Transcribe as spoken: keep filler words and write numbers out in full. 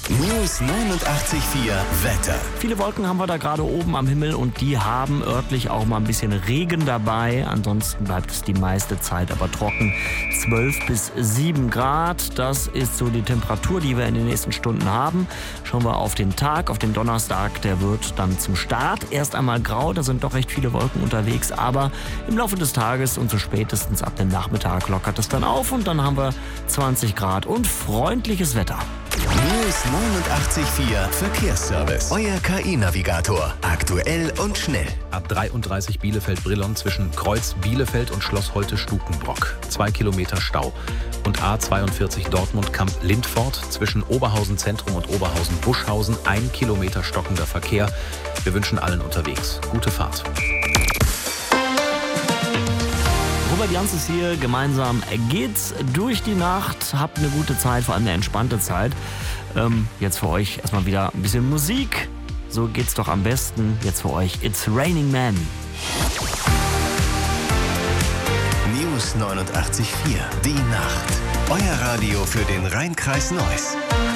News neunundachtzig Komma vier Wetter. Viele Wolken haben wir da gerade oben am Himmel und die haben örtlich auch mal ein bisschen Regen dabei. Ansonsten bleibt es die meiste Zeit aber trocken. zwölf bis sieben Grad, das ist so die Temperatur, die wir in den nächsten Stunden haben. Schauen wir auf den Tag, auf den Donnerstag, der wird dann zum Start erst einmal grau. Da sind doch recht viele Wolken unterwegs, aber im Laufe des Tages und so spätestens ab dem Nachmittag lockert es dann auf und dann haben wir zwanzig Grad und freundliches Wetter. News neunundachtzig Komma vier Verkehrsservice. Euer K I-Navigator. Aktuell und schnell. A dreiunddreißig Bielefeld-Brilon zwischen Kreuz Bielefeld und Schloss Holte-Stukenbrock. Zwei Kilometer Stau. Und A zweiundvierzig Dortmund-Kamp-Lindfort zwischen Oberhausen Zentrum und Oberhausen-Buschhausen. Ein Kilometer stockender Verkehr. Wir wünschen allen unterwegs gute Fahrt. Robert Jans ist hier, gemeinsam geht's durch die Nacht. Habt eine gute Zeit, vor allem eine entspannte Zeit. Ähm, jetzt für euch erstmal wieder ein bisschen Musik. So geht's doch am besten. Jetzt für euch It's Raining Man. News neunundachtzig Komma vier. Die Nacht. Euer Radio für den Rhein-Kreis Neuss.